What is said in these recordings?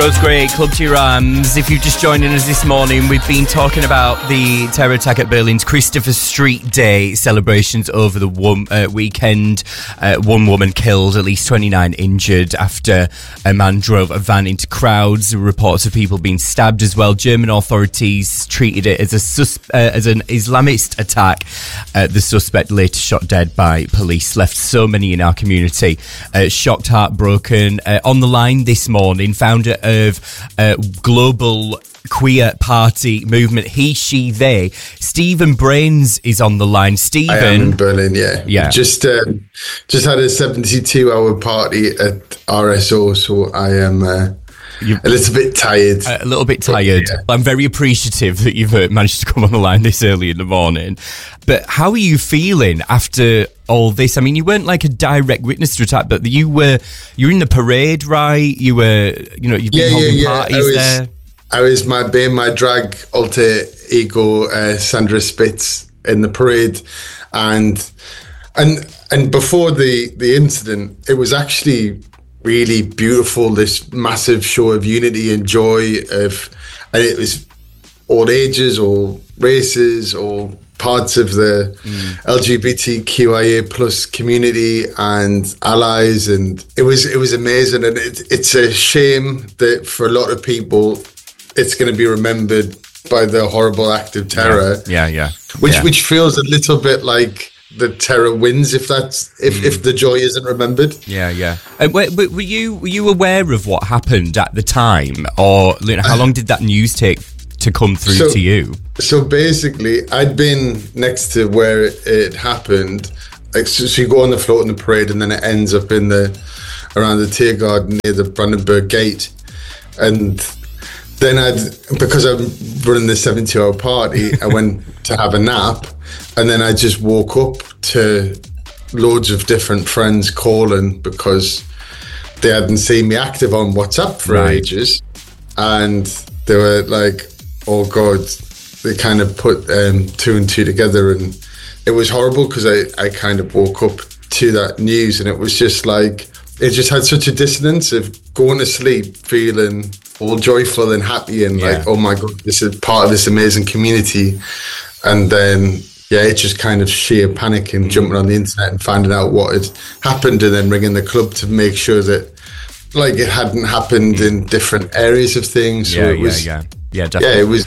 Rose Gray, Club to Your Arms. If you're just joining us this morning, we've been talking about the terror attack at Berlin's Christopher Street Day celebrations over the weekend. One woman killed, at least 29 injured after a man drove a van into crowds. Reports of people being stabbed as well. German authorities treated it as an Islamist attack. The suspect later shot dead by police. Left so many in our community shocked, heartbroken. On the line this morning, founder of global queer party movement He, She, They, Stephen Brains is on the line. Stephen, I am in Berlin. Yeah. Just had a 72-hour party at RSO, so I am a little bit tired. A little bit tired. Yeah. I'm very appreciative that you've managed to come on the line this early in the morning. But how are you feeling after all this? I mean, you weren't like a direct witness to attack, but you were in the parade, right? You've been holding parties there. I was my drag alter ego, Sandra Spitz, in the parade, and before the incident, it was actually really beautiful. This massive show of unity and joy and it was all ages, all races, all parts of the LGBTQIA plus community and allies, and it was amazing. And it's a shame that for a lot of people it's going to be remembered by the horrible act of terror. Which feels a little bit like the terror wins if the joy isn't remembered. Were you aware of what happened at the time, or how long did that news take to come through to you? So basically, I'd been next to where it happened. So you go on the float in the parade, and then it ends up around the Tiergarten near the Brandenburg Gate. And then because I'm running the 72-hour party, I went to have a nap, and then I just woke up to loads of different friends calling because they hadn't seen me active on WhatsApp for ages, and they were like, oh God, they kind of put two and two together, and it was horrible because I kind of woke up to that news, and it was just like, it just had such a dissonance of going to sleep feeling all joyful and happy and like, oh my God, this is part of this amazing community. And then, it's just kind of sheer panic and jumping on the internet and finding out what had happened, and then ringing the club to make sure that like it hadn't happened in different areas of things. So definitely.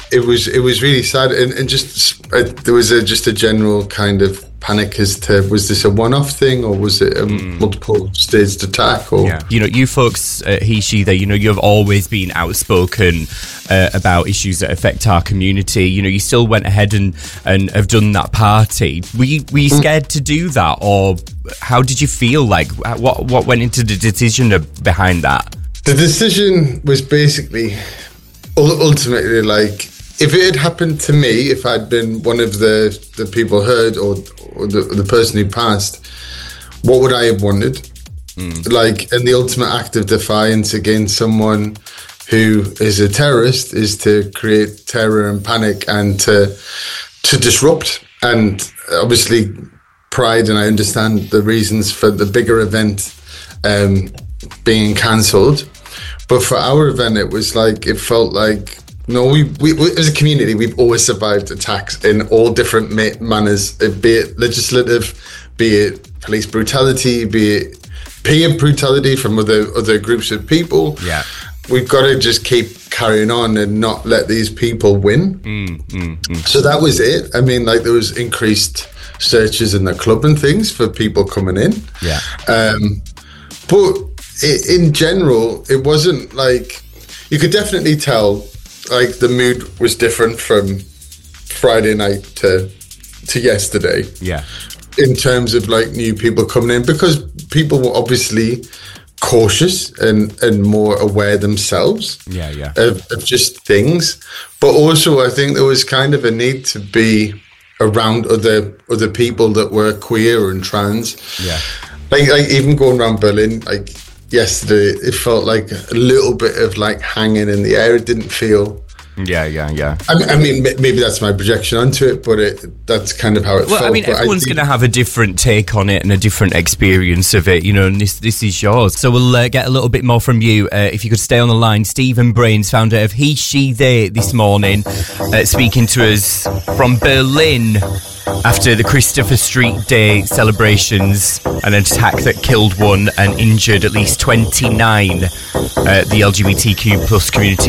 It was really sad, and just there was just a general kind of panic as to, was this a one-off thing, or was it a multiple staged attack? Or you folks, He, She, They, you've always been outspoken about issues that affect our community. You still went ahead and have done that party. Were you scared to do that, or how did you feel? Like what went into the decision behind that? The decision was basically ultimately like, if it had happened to me, if I'd been one of the people hurt or the person who passed, what would I have wanted? Like, and the ultimate act of defiance against someone who is a terrorist is to create terror and panic and to disrupt. And obviously Pride, and I understand the reasons for the bigger event being cancelled. But for our event, it was like, it felt like, no, we as a community, we've always survived attacks in all different manners, be it legislative, be it police brutality, be it peer brutality from other groups of people. Yeah. We've got to just keep carrying on and not let these people win. So that was it. I mean, like, there was increased searches in the club and things for people coming in. Yeah. But in general, it wasn't like, you could definitely tell like the mood was different from Friday night to yesterday. Yeah. In terms of like new people coming in, because people were obviously cautious and more aware themselves. Of just things. But also I think there was kind of a need to be around other people that were queer and trans. Yeah. Like even going around Berlin, like yesterday, it felt like a little bit of like hanging in the air. It didn't feel Yeah. I mean, maybe that's my projection onto it, but that's kind of how it felt. Well, I mean, everyone's going to have a different take on it and a different experience of it, and this is yours. So we'll get a little bit more from you. If you could stay on the line, Stephen Brains, founder of He, She, They, this morning, speaking to us from Berlin after the Christopher Street Day celebrations, an attack that killed one and injured at least 29. The LGBTQ plus community